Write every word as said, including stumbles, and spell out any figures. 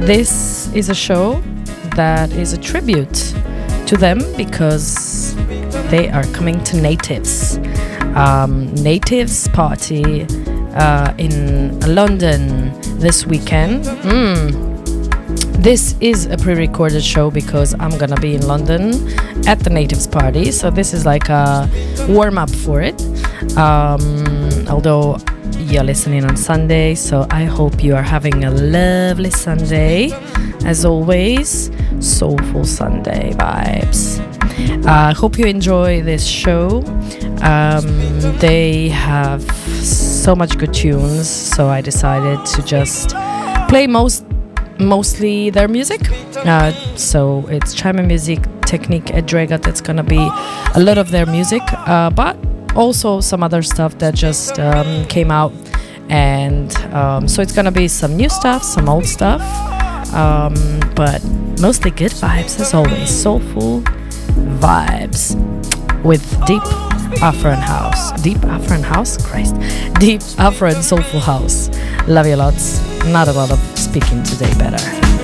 this is a show that is a tribute to them because they are coming to Natives. Um, Natives party uh, in London this weekend. Mm. This is a pre-recorded show because I'm gonna be in London at the Natives party, so this is like a warm-up for it. Um, although you're listening on Sunday, so I hope you are having a lovely Sunday. As always, soulful Sunday vibes. I uh, hope you enjoy this show. Um, they have so much good tunes, so I decided to just play most mostly their music. Uh, so it's Chime Music Technique Edrega, that's gonna be a lot of their music, uh, but also some other stuff that just um, came out. And um, so it's gonna be some new stuff, some old stuff, um, but mostly good vibes as always. Soulful vibes with deep Afro and house. Deep Afro and house? Christ. Deep Afro and soulful house. Love you lots. Not a lot of speaking today, better.